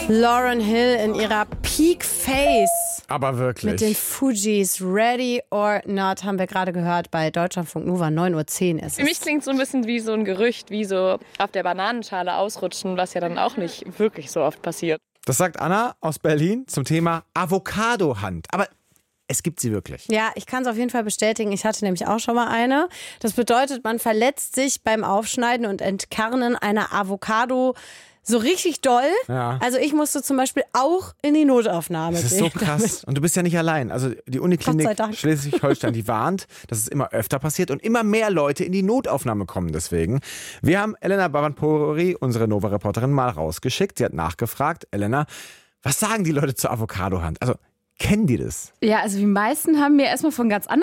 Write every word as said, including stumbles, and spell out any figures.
Lauryn Hill in ihrer Peak Face. Aber wirklich. Mit den Fugees. Ready or Not haben wir gerade gehört bei Deutschlandfunk Nova. neun Uhr zehn ist es. Für mich klingt so ein bisschen wie so ein Gerücht, wie so auf der Bananenschale ausrutschen, was ja dann auch nicht wirklich so oft passiert. Das sagt Anna aus Berlin zum Thema Avocado-Hand. Aber es gibt sie wirklich. Ja, ich kann es auf jeden Fall bestätigen. Ich hatte nämlich auch schon mal eine. Das bedeutet, man verletzt sich beim Aufschneiden und Entkernen einer Avocado so richtig doll. Ja. Also ich musste zum Beispiel auch in die Notaufnahme Das ist gehen. so krass. damit. Und du bist ja nicht allein. Also die Gott Uniklinik sei Dank. Schleswig-Holstein, die warnt, dass es immer öfter passiert und immer mehr Leute in die Notaufnahme kommen deswegen. Wir haben Elena Baranpori, unsere Nova-Reporterin, mal rausgeschickt. Sie hat nachgefragt. Elena, was sagen die Leute zur Avocado-Hand? Also kennen die das? Ja, also die meisten haben mir erstmal von ganz anderen